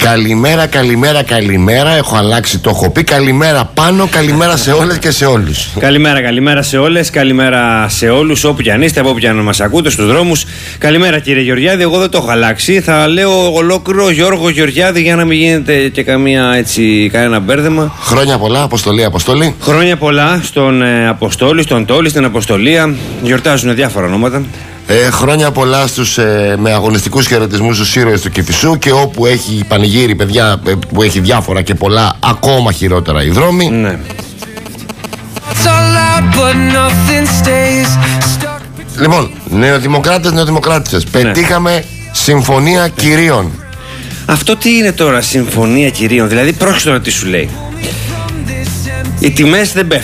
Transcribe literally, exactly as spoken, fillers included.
Καλημέρα, καλημέρα, καλημέρα. Έχω αλλάξει, το έχω πει. Καλημέρα πάνω, καλημέρα σε όλες και σε όλους. Καλημέρα, καλημέρα σε όλες, καλημέρα σε όλους. Όπου κι αν είστε, από όπου κι αν μας ακούτε, στους δρόμους. Καλημέρα, κύριε Γεωργιάδη. Εγώ δεν το έχω αλλάξει. Θα λέω ολόκληρο Γιώργο Γεωργιάδη για να μην γίνεται και καμία έτσι, κανένα μπέρδεμα. Χρόνια πολλά, Αποστολή, Αποστολή. Χρόνια πολλά στον ε, Αποστόλη, στον Τόλη, στην Αποστολία. Γιορτάζουν διάφορα ονόματα. Ε, χρόνια πολλά στους, ε, με αγωνιστικούς χαιρετισμούς στους ήρωες του Κηφισού, και όπου έχει πανηγύρι, παιδιά, ε, που έχει διάφορα και πολλά ακόμα χειρότερα οι δρόμοι. Ναι. Λοιπόν, νεοδημοκράτες, νεοδημοκράτησες, ναι. Πετύχαμε συμφωνία κυρίων. Αυτό τι είναι τώρα συμφωνία κυρίων? Δηλαδή πρόκειται τώρα τι σου λέει. Οι τιμές δεν πέφτουν.